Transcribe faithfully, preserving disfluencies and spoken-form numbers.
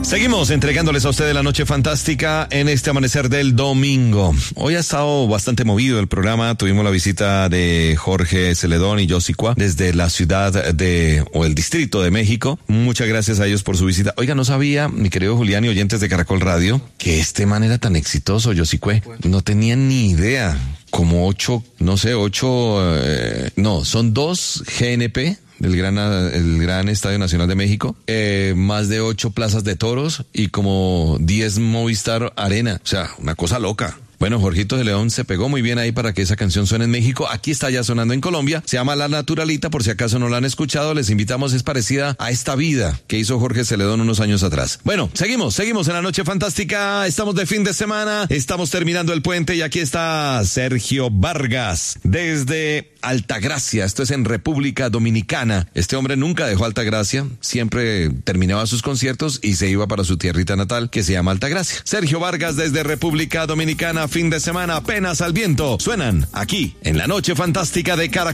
Seguimos entregándoles a ustedes la noche fantástica en este amanecer del domingo. Hoy ha estado bastante movido el programa. Tuvimos la visita de Jorge Celedón y Josicua desde la ciudad de, o el distrito de México. Muchas gracias a ellos por su visita. Oiga, no sabía, mi querido Julián y oyentes de Caracol Radio, que este man era tan exitoso, Josicue. No tenía ni idea. Como ocho, no sé, ocho, eh, no, son dos G N P. El gran, el gran Estadio Nacional de México, eh, más de ocho plazas de toros y como diez Movistar Arena. O sea, una cosa loca. Bueno, Jorgito de León se pegó muy bien ahí para que esa canción suene en México. Aquí está ya sonando en Colombia. Se llama La Naturalita, por si acaso no la han escuchado. Les invitamos, es parecida a Esta Vida que hizo Jorge Celedón unos años atrás. Bueno, seguimos, seguimos en la noche fantástica. Estamos de fin de semana, estamos terminando el puente y aquí está Sergio Vargas desde Altagracia. Esto es en República Dominicana. Este hombre nunca dejó Altagracia, siempre terminaba sus conciertos y se iba para su tierrita natal que se llama Altagracia. Sergio Vargas desde República Dominicana, fin de semana, apenas al viento. Suenan aquí en la noche fantástica de Caracol.